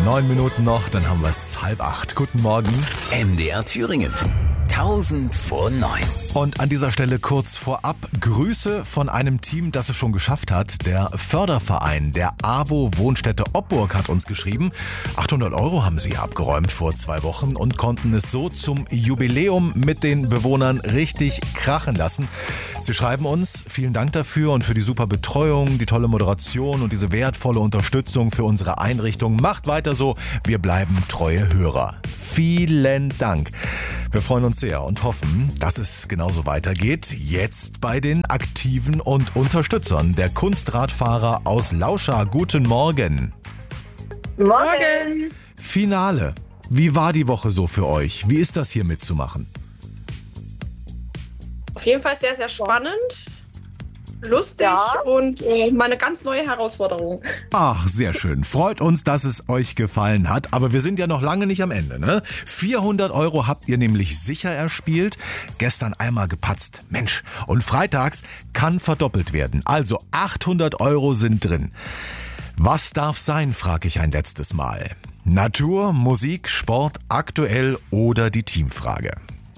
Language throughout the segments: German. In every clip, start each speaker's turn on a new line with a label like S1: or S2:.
S1: 9 Minuten noch, dann haben wir es 7:30. Guten Morgen.
S2: MDR Thüringen. 1000 vor 9.
S1: Und an dieser Stelle kurz vorab Grüße von einem Team, das es schon geschafft hat. Der Förderverein der AWO Wohnstätte Oppburg hat uns geschrieben. 800 € haben sie abgeräumt vor 2 Wochen und konnten es so zum Jubiläum mit den Bewohnern richtig krachen lassen. Sie schreiben uns, vielen Dank dafür und für die super Betreuung, die tolle Moderation und diese wertvolle Unterstützung für unsere Einrichtung. Macht weiter so, wir bleiben treue Hörer. Vielen Dank. Wir freuen uns sehr und hoffen, dass es genauso weitergeht. Jetzt bei den Aktiven und Unterstützern. Der Kunstradfahrer aus Lauscha. Guten Morgen.
S3: Morgen.
S1: Finale. Wie war die Woche so für euch? Wie ist das hier mitzumachen?
S3: Auf jeden Fall sehr, sehr spannend, lustig und mal eine ganz neue Herausforderung.
S1: Ach, sehr schön. Freut uns, dass es euch gefallen hat. Aber wir sind ja noch lange nicht am Ende, ne? 400 € habt ihr nämlich sicher erspielt. Gestern einmal gepatzt. Mensch. Und freitags kann verdoppelt werden. Also 800 € sind drin. Was darf sein, frage ich ein letztes Mal. Natur, Musik, Sport, aktuell oder die Teamfrage?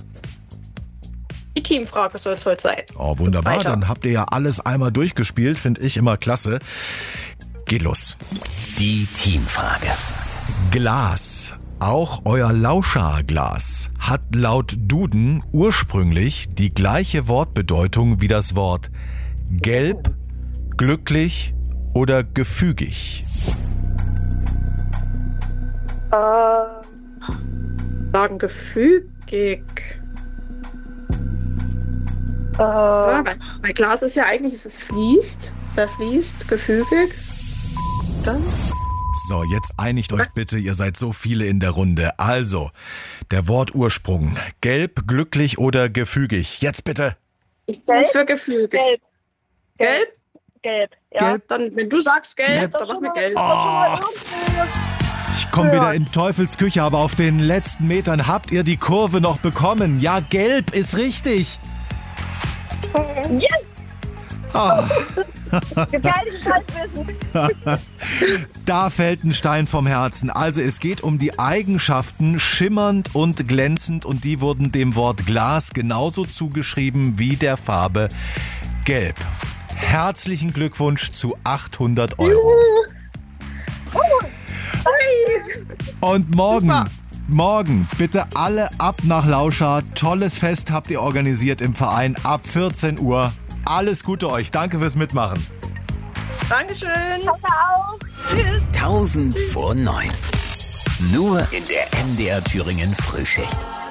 S3: Die Teamfrage soll es heute sein.
S1: Oh, wunderbar. Dann habt ihr ja alles einmal durchgespielt. Finde ich immer klasse. Geht los.
S2: Die Teamfrage.
S1: Glas. Auch euer Lauscha-Glas hat laut Duden ursprünglich die gleiche Wortbedeutung wie das Wort gelb, glücklich oder gefügig.
S3: Sagen gefügig. Ja, weil Glas ist ja eigentlich, es fließt, zerfließt, gefügig. Dann?
S1: So, jetzt einigt euch bitte, ihr seid so viele in der Runde. Also, der Wortursprung. Gelb, glücklich oder gefügig? Jetzt bitte.
S3: Ich bin für gefügig.
S4: Gelb.
S3: Gelb?
S4: Gelb. Ja.
S3: Gelb, dann, wenn du sagst gelb, dann machen wir gelb.
S1: Oh, ich komme wieder in Teufels Küche, aber auf den letzten Metern habt ihr die Kurve noch bekommen. Ja, gelb ist richtig.
S4: Yes!
S1: Oh.
S4: Gefährliches Halbwissen.
S1: Da fällt ein Stein vom Herzen. Also es geht um die Eigenschaften schimmernd und glänzend und die wurden dem Wort Glas genauso zugeschrieben wie der Farbe Gelb. Herzlichen Glückwunsch zu 800 €. Und morgen bitte alle ab nach Lauscha. Tolles Fest habt ihr organisiert im Verein ab 14 Uhr. Alles Gute euch. Danke fürs Mitmachen.
S3: Dankeschön.
S4: Pass auf. Tschüss.
S2: 1000 vor 9. Nur in der MDR Thüringen Frühschicht.